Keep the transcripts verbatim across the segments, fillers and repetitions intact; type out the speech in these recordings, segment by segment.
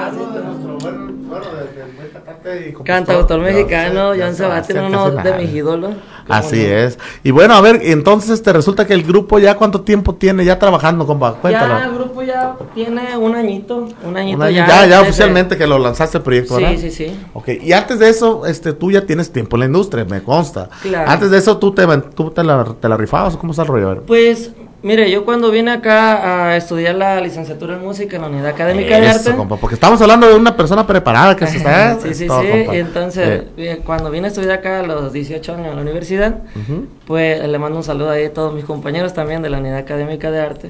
Ah, sí, de nuestro buen, bueno, de, de buen cantante y compositor. Cantautor mexicano, Joan Sebastián, uno de nada. mis ídolos. Así no? es. Y bueno, a ver, entonces te resulta que el grupo ya cuánto tiempo tiene ya trabajando, compa, cuéntalo. Ya el grupo ya tiene un añito, un añito un año, ya. Ya, ya desde... oficialmente que lo lanzaste el proyecto, ¿verdad? Sí, sí, sí. Ok, y antes de eso, este, tú ya tienes tiempo en la industria, me consta. Claro. Antes de eso, ¿tú te, tú te, la, te la rifabas o cómo está el rollo? A ver. Pues... Mire, yo cuando vine acá a estudiar la licenciatura en música en la Unidad Académica Eso, de Arte, compa, porque estamos hablando de una persona preparada que se está... sí, sí, todo, sí, compa. entonces sí. Cuando vine a estudiar acá a los dieciocho años en la universidad, uh-huh. pues le mando un saludo ahí a todos mis compañeros también de la Unidad Académica de Arte.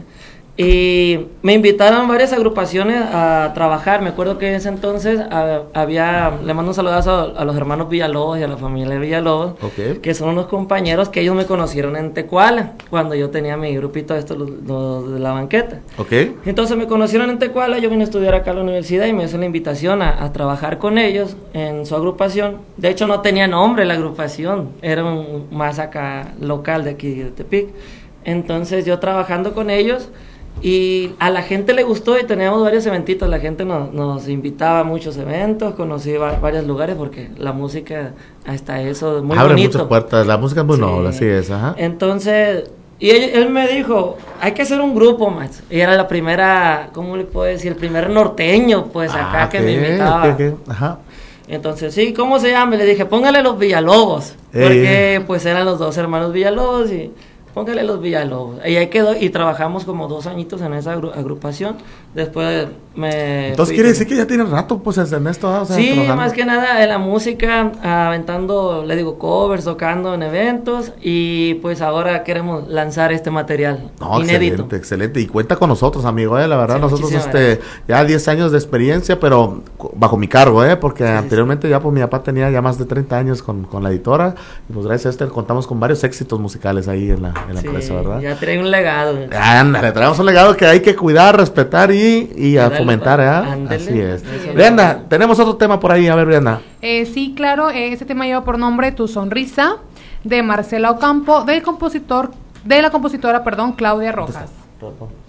Y me invitaron varias agrupaciones a trabajar. Me acuerdo que en ese entonces a, había, le mando un saludazo a, a los hermanos Villalobos y a la familia Villalobos, okay. que son unos compañeros que ellos me conocieron en Tecuala, cuando yo tenía mi grupito esto, los, los de la banqueta. Okay. Entonces me conocieron en Tecuala, yo vine a estudiar acá a la universidad y me hizo la invitación a, a trabajar con ellos en su agrupación. De hecho no tenía nombre la agrupación, era un más acá local de aquí de Tepic. Entonces yo trabajando con ellos, y a la gente le gustó y teníamos varios eventitos, la gente nos, nos invitaba a muchos eventos, conocí va, varios lugares porque la música hasta eso muy abre bonito. muchas puertas, la música es muy sí. noble, así es, ajá. Entonces, y él, él me dijo, hay que hacer un grupo más, y era la primera, ¿cómo le puedo decir? El primer norteño, pues acá ah, que okay, me invitaba. Okay, okay. Ajá. Entonces, sí, ¿cómo se llama? Le dije, póngale los Villalobos, Ey. porque pues eran los dos hermanos Villalobos y... Póngale los Villalobos. Y ahí quedó, y trabajamos como dos añitos en esa agru- agrupación. Después me... Entonces quiere decir que ya tiene rato, pues, en esto, o sea, sí, trabajando. más que nada en la música, aventando, le digo, covers, tocando en eventos, y pues ahora queremos lanzar este material no, inédito. Excelente, excelente. Y cuenta con nosotros, amigo, eh, la verdad, sí, nosotros, este, gracias. ya diez años de experiencia, pero bajo mi cargo, eh, porque sí, anteriormente sí. ya, pues, mi papá tenía ya más de treinta años con, con la editora, y pues gracias a este contamos con varios éxitos musicales ahí en la, en la sí, empresa, ¿verdad? Ya trae un legado. Ándale, traemos un legado que hay que cuidar, respetar y, y a fomentar, ¿eh? Así es. Brianda, tenemos otro tema por ahí, a ver, Brianda. Eh, sí, claro, eh, este tema lleva por nombre Tu Sonrisa, de Marcela Ocampo, del compositor, de la compositora, perdón, Claudia Rojas.